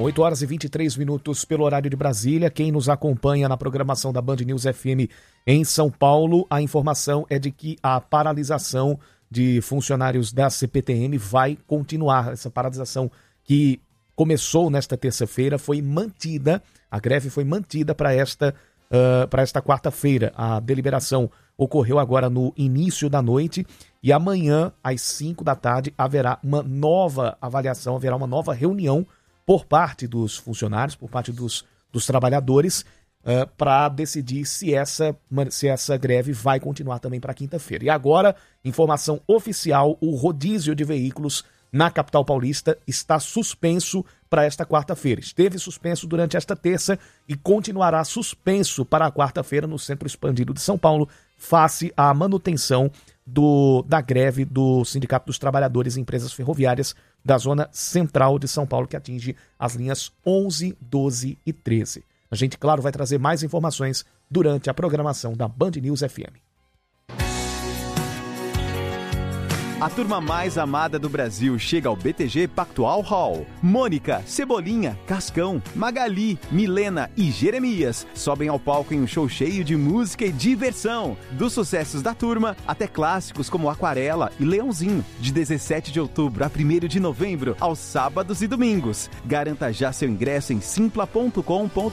São 8 horas e 23 minutos pelo horário de Brasília. Quem nos acompanha na programação da Band News FM em São Paulo, a informação é de que a paralisação de funcionários da CPTM vai continuar. Essa paralisação que começou nesta terça-feira foi mantida, a greve foi mantida para esta quarta-feira. A deliberação ocorreu agora no início da noite e amanhã, às 5 da tarde, haverá uma nova avaliação, haverá uma nova reunião por parte dos funcionários, por parte dos trabalhadores, para decidir se essa greve vai continuar também para quinta-feira. E agora, informação oficial, o rodízio de veículos na capital paulista está suspenso para esta quarta-feira. Esteve suspenso durante esta terça e continuará suspenso para a quarta-feira no Centro Expandido de São Paulo, face à manutenção da greve do Sindicato dos Trabalhadores e Empresas Ferroviárias da Zona Central de São Paulo, que atinge as linhas 11, 12 e 13. A gente, claro, vai trazer mais informações durante a programação da Band News FM. A turma mais amada do Brasil chega ao BTG Pactual Hall. Mônica, Cebolinha, Cascão, Magali, Milena e Jeremias sobem ao palco em um show cheio de música e diversão. Dos sucessos da turma até clássicos como Aquarela e Leãozinho, de 17 de outubro a 1º de novembro, aos sábados e domingos. Garanta já seu ingresso em simpla.com.br.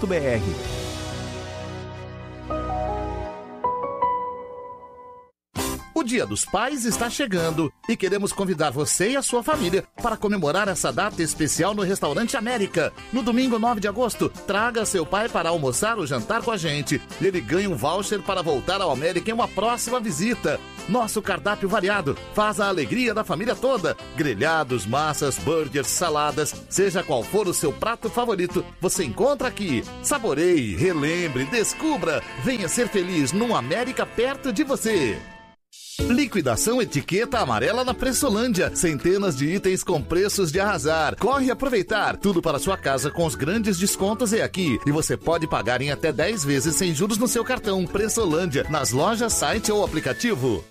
O Dia dos Pais está chegando e queremos convidar você e a sua família para comemorar essa data especial no Restaurante América. No domingo 9 de agosto, traga seu pai para almoçar ou jantar com a gente. Ele ganha um voucher para voltar ao América em uma próxima visita. Nosso cardápio variado faz a alegria da família toda. Grelhados, massas, burgers, saladas, seja qual for o seu prato favorito, você encontra aqui. Saboreie, relembre, descubra. Venha ser feliz num América perto de você. Liquidação etiqueta amarela na Pressolândia. Centenas de itens com preços de arrasar. Corre aproveitar. Tudo para sua casa com os grandes descontos é aqui. E você pode pagar em até 10 vezes sem juros no seu cartão. Pressolândia, nas lojas, site ou aplicativo.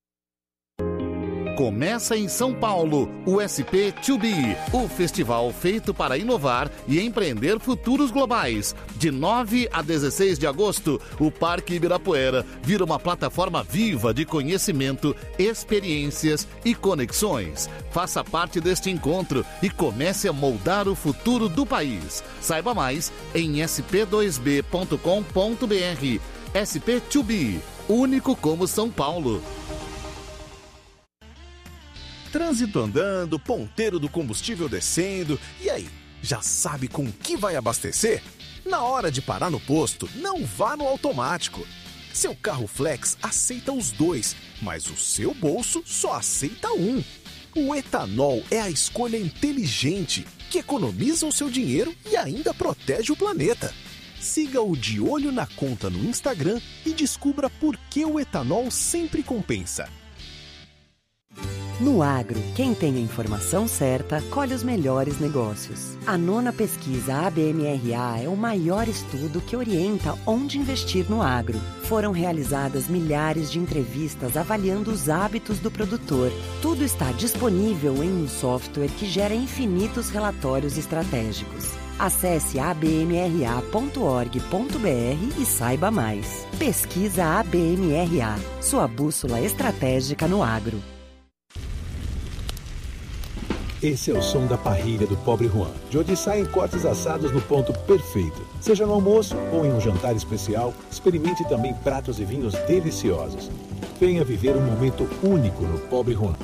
Começa em São Paulo, o SP2B, o festival feito para inovar e empreender futuros globais. De 9 a 16 de agosto, o Parque Ibirapuera vira uma plataforma viva de conhecimento, experiências e conexões. Faça parte deste encontro e comece a moldar o futuro do país. Saiba mais em sp2b.com.br. SP2B, único como São Paulo. Trânsito andando, ponteiro do combustível descendo. E aí, já sabe com que vai abastecer? Na hora de parar no posto, não vá no automático. Seu carro flex aceita os dois, mas o seu bolso só aceita um. O etanol é a escolha inteligente, que economiza o seu dinheiro e ainda protege o planeta. Siga o De Olho na Conta no Instagram e descubra por que o etanol sempre compensa. No agro, quem tem a informação certa, colhe os melhores negócios. A 9ª pesquisa ABMRA é o maior estudo que orienta onde investir no agro. Foram realizadas milhares de entrevistas avaliando os hábitos do produtor. Tudo está disponível em um software que gera infinitos relatórios estratégicos. Acesse abmra.org.br e saiba mais. Pesquisa ABMRA, sua bússola estratégica no agro. Esse é o som da parrilha do Pobre Juan, de onde saem cortes assados no ponto perfeito. Seja no almoço ou em um jantar especial, experimente também pratos e vinhos deliciosos. Venha viver um momento único no Pobre Juan.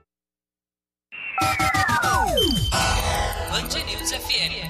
Band News FM.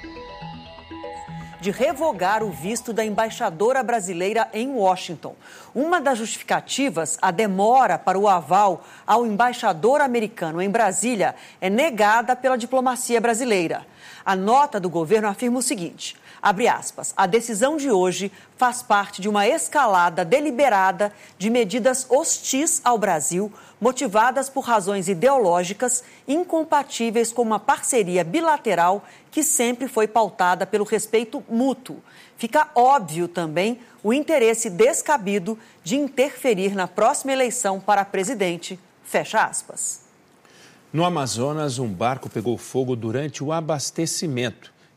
De revogar o visto da embaixadora brasileira em Washington. Uma das justificativas, a demora para o aval ao embaixador americano em Brasília, é negada pela diplomacia brasileira. A nota do governo afirma o seguinte, abre aspas, a decisão de hoje faz parte de uma escalada deliberada de medidas hostis ao Brasil, motivadas por razões ideológicas incompatíveis com uma parceria bilateral que sempre foi pautada pelo respeito mútuo. Fica óbvio também o interesse descabido de interferir na próxima eleição para presidente. Fecha aspas. No Amazonas, um barco pegou fogo durante o abastecimento.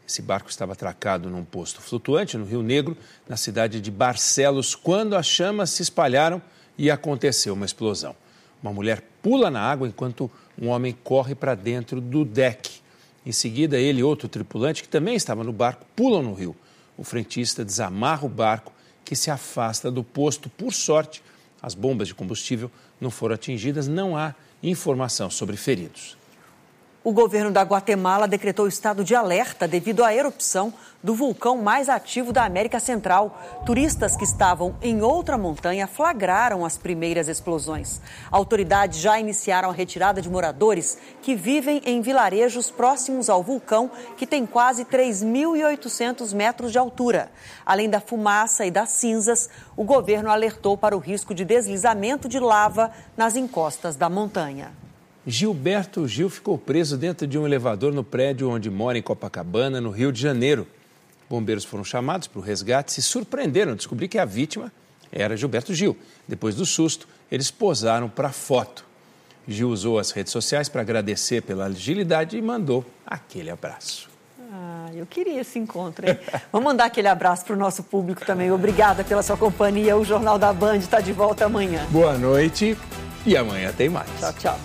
Esse barco estava atracado num posto flutuante no Rio Negro, na cidade de Barcelos, quando as chamas se espalharam e aconteceu uma explosão. Uma mulher pula na água enquanto um homem corre para dentro do deck. Em seguida, ele e outro tripulante, que também estava no barco, pulam no rio. O frentista desamarra o barco, que se afasta do posto. Por sorte, as bombas de combustível não foram atingidas, não há informação sobre feridos. O governo da Guatemala decretou estado de alerta devido à erupção do vulcão mais ativo da América Central. Turistas que estavam em outra montanha flagraram as primeiras explosões. Autoridades já iniciaram a retirada de moradores que vivem em vilarejos próximos ao vulcão, que tem quase 3.800 metros de altura. Além da fumaça e das cinzas, o governo alertou para o risco de deslizamento de lava nas encostas da montanha. Gilberto Gil ficou preso dentro de um elevador no prédio onde mora em Copacabana, no Rio de Janeiro. Bombeiros foram chamados para o resgate e se surpreenderam ao descobrir que a vítima era Gilberto Gil. Depois do susto, eles posaram para a foto. Gil usou as redes sociais para agradecer pela agilidade e mandou aquele abraço. Eu queria esse encontro, hein? Vamos mandar aquele abraço para o nosso público também. Obrigada pela sua companhia. O Jornal da Band está de volta amanhã. Boa noite e amanhã tem mais. Tchau, tchau.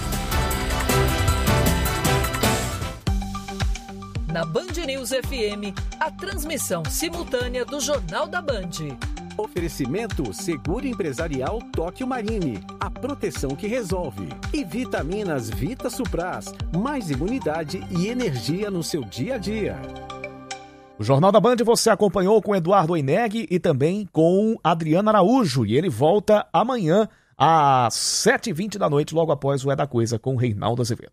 Na Band News FM, a transmissão simultânea do Jornal da Band. Oferecimento Seguro Empresarial Tóquio Marine, a proteção que resolve. E vitaminas Vita Supras, mais imunidade e energia no seu dia a dia. O Jornal da Band você acompanhou com Eduardo Oineg e também com Adriano Araújo. E ele volta amanhã às 7h20 da noite, logo após o É da Coisa, com Reinaldo Azevedo.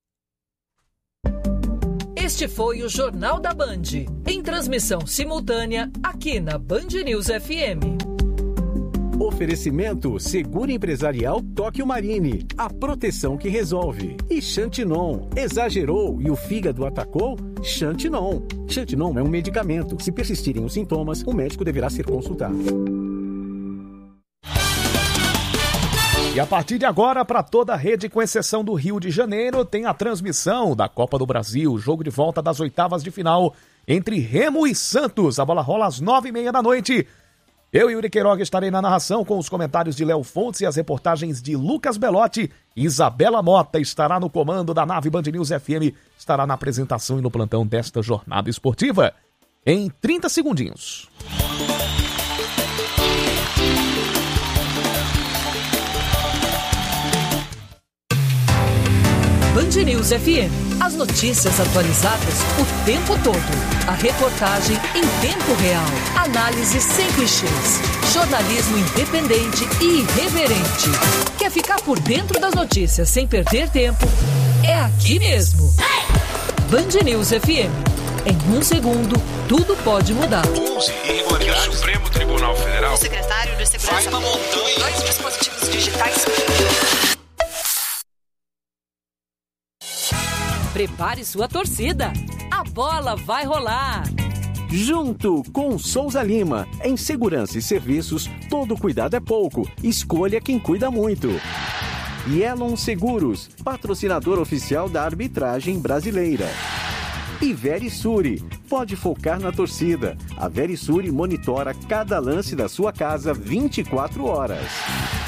Este foi o Jornal da Band, em transmissão simultânea aqui na Band News FM. Oferecimento Seguro Empresarial Tóquio Marine, a proteção que resolve. E Xantinon, exagerou e o fígado atacou? Xantinon. Xantinon é um medicamento. Se persistirem os sintomas, o médico deverá ser consultado. E a partir de agora, para toda a rede, com exceção do Rio de Janeiro, tem a transmissão da Copa do Brasil, jogo de volta das oitavas de final entre Remo e Santos. A bola rola às 9h30 da noite. Eu, Yuri Queiroga, estarei na narração com os comentários de Léo Fontes e as reportagens de Lucas Belotti. Isabela Mota estará no comando da nave Band News FM, estará na apresentação e no plantão desta jornada esportiva. Em 30 segundinhos. Band News FM. As notícias atualizadas o tempo todo. A reportagem em tempo real. Análise sem clichês. Jornalismo independente e irreverente. Quer ficar por dentro das notícias sem perder tempo? É aqui mesmo. Band News FM. Em 1 segundo, tudo pode mudar. 11 irregularidades. O Supremo Tribunal Federal. O secretário de Segurança. Vai uma montanha. 2 dispositivos digitais. Prepare sua torcida. A bola vai rolar. Junto com Souza Lima. Em segurança e serviços, todo cuidado é pouco. Escolha quem cuida muito. Yelon Seguros, patrocinador oficial da arbitragem brasileira. E Verisure, pode focar na torcida. A Verisure monitora cada lance da sua casa 24 horas.